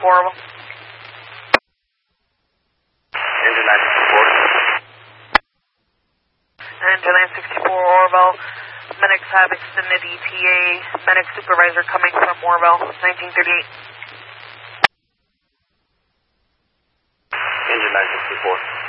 Orville. Engine 964. Engine 964 Orville. Medics have extended ETA. Medic supervisor coming from Orville, 1938. Engine 964.